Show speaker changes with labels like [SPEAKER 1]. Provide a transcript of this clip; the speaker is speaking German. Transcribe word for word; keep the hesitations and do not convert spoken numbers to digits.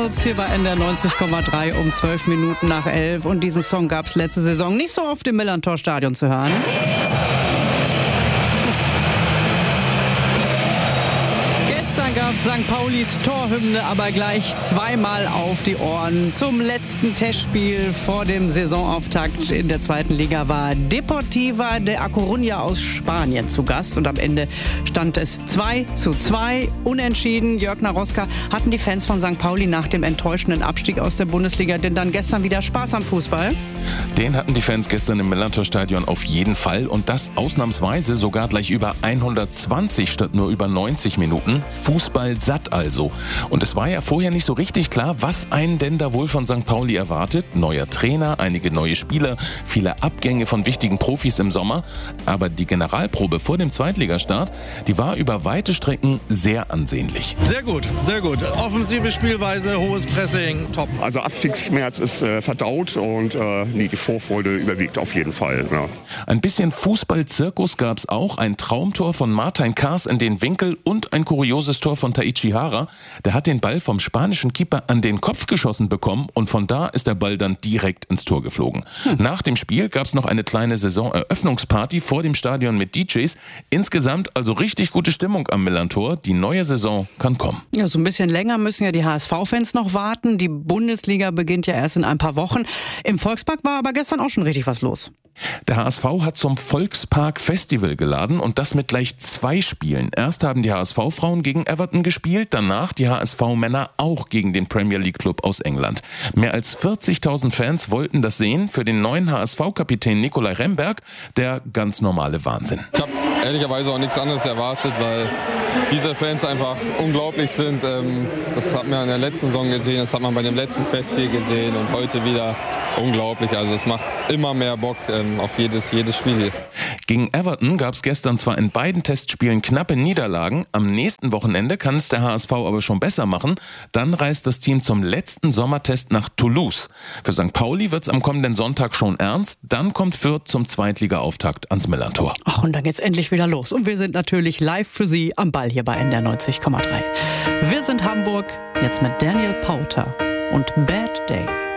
[SPEAKER 1] Beatles hier bei N D R neunzig Komma drei um zwölf Minuten nach elf. Und diesen Song gab es letzte Saison nicht so oft im Millerntor-Stadion zu hören. Gestern gab es Sankt Paulis Torhymne aber gleich zweimal auf die Ohren. Zum letzten Testspiel vor dem Saisonauftakt in der zweiten Liga war Deportiva de A Coruña aus Spanien zu Gast. Und am Ende stand es zwei zu zwei. Unentschieden. Jörg Naroska, hatten die Fans von Sankt Pauli nach dem enttäuschenden Abstieg aus der Bundesliga denn dann gestern wieder Spaß am Fußball?
[SPEAKER 2] Den hatten die Fans gestern im Millerntor-Stadion auf jeden Fall. Und das ausnahmsweise sogar gleich über hundertzwanzig statt nur über neunzig Minuten. Fußball satt also. Und es war ja vorher nicht so richtig klar, was einen denn da wohl von Sankt Pauli erwartet. Neuer Trainer, einige neue Spieler, viele Abgänge von wichtigen Profis im Sommer. Aber die Generalprobe vor dem Zweitligastart, die war über weite Strecken sehr ansehnlich.
[SPEAKER 3] Sehr gut, sehr gut. Offensive Spielweise, hohes Pressing, top.
[SPEAKER 4] Also Abstiegsschmerz ist äh, verdaut und äh, die Vorfreude überwiegt auf jeden Fall. Ja.
[SPEAKER 2] Ein bisschen Fußball-Zirkus gab es auch. Ein Traumtor von Martin Kaas in den Winkel und ein kurioses Tor von Taichi Hara. Der hat den Ball vom spanischen Keeper an den Kopf geschossen bekommen und von da ist der Ball dann direkt ins Tor geflogen. Hm. Nach dem Spiel gab es noch eine kleine Saisoneröffnungsparty vor dem Stadion mit D Js. Insgesamt also richtig gute Stimmung am Millerntor. Die neue Saison kann kommen.
[SPEAKER 1] Ja, so ein bisschen länger müssen ja die H S V-Fans noch warten. Die Bundesliga beginnt ja erst in ein paar Wochen. Im Volkspark war aber gestern auch schon richtig was los.
[SPEAKER 2] Der H S V hat zum Volkspark Festival geladen und das mit gleich zwei Spielen. Erst haben die H S V-Frauen gegen Everton gespielt, danach die H S V-Männer auch gegen den Premier League Club aus England. Mehr als vierzigtausend Fans wollten das sehen. Für den neuen H S V-Kapitän Nikolai Remberg der ganz normale Wahnsinn.
[SPEAKER 5] Ich habe ehrlicherweise auch nichts anderes erwartet, weil diese Fans einfach unglaublich sind. Das hat man in der letzten Saison gesehen, das hat man bei dem letzten Fest hier gesehen und heute wieder unglaublich. Also es macht immer mehr Bock auf jedes, jedes Spiel hier.
[SPEAKER 2] Gegen Everton gab es gestern zwar in beiden Testspielen knappe Niederlagen. Am nächsten Wochenende kann es der H S V aber schon besser machen. Dann reist das Team zum letzten Sommertest nach Toulouse. Für Sankt Pauli wird es am kommenden Sonntag schon ernst. Dann kommt Fürth zum Zweitliga-Auftakt ans Millerntor.
[SPEAKER 1] Ach, und dann geht's endlich wieder los. Und wir sind natürlich live für Sie am Ball hier bei N D R neunzig Komma drei. Wir sind Hamburg, jetzt mit Daniel Powter und Bad Day.